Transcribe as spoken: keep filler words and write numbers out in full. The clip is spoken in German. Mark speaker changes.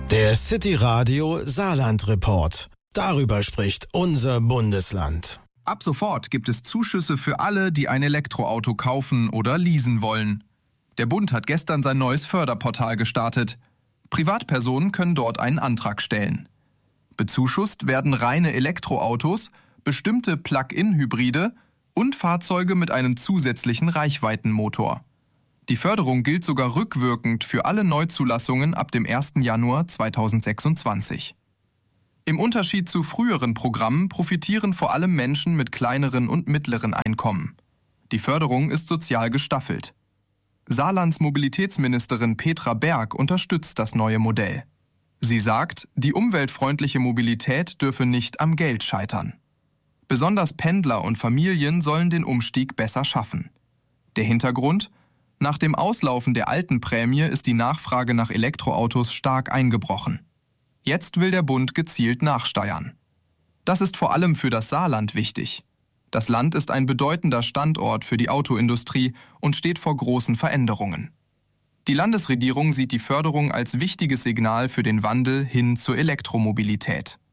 Speaker 1: Der City Radio Saarland Report. Darüber spricht unser Bundesland.
Speaker 2: Ab sofort gibt es Zuschüsse für alle, die ein Elektroauto kaufen oder leasen wollen. Der Bund hat gestern sein neues Förderportal gestartet. Privatpersonen können dort einen Antrag stellen. Bezuschusst werden reine Elektroautos, bestimmte Plug-in-Hybride und Fahrzeuge mit einem zusätzlichen Reichweitenmotor. Die Förderung gilt sogar rückwirkend für alle Neuzulassungen ab dem ersten Januar zweitausendsechsundzwanzig. Im Unterschied zu früheren Programmen profitieren vor allem Menschen mit kleineren und mittleren Einkommen. Die Förderung ist sozial gestaffelt. Saarlands Mobilitätsministerin Petra Berg unterstützt das neue Modell. Sie sagt, die umweltfreundliche Mobilität dürfe nicht am Geld scheitern. Besonders Pendler und Familien sollen den Umstieg besser schaffen. Der Hintergrund? Nach dem Auslaufen der alten Prämie ist die Nachfrage nach Elektroautos stark eingebrochen. Jetzt will der Bund gezielt nachsteuern. Das ist vor allem für das Saarland wichtig. Das Land ist ein bedeutender Standort für die Autoindustrie und steht vor großen Veränderungen. Die Landesregierung sieht die Förderung als wichtiges Signal für den Wandel hin zur Elektromobilität.